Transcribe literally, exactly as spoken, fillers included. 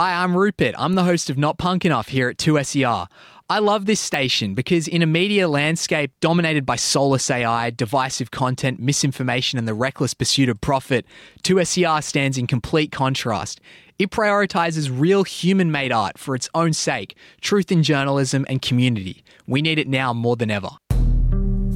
Hi, I'm Rupert. I'm the host of Not Punk Enough here at two S E R. I love this station because in a media landscape dominated by soulless A I, divisive content, misinformation and the reckless pursuit of profit, two S E R stands in complete contrast. It prioritises real human-made art for its own sake, truth in journalism and community. We need it now more than ever.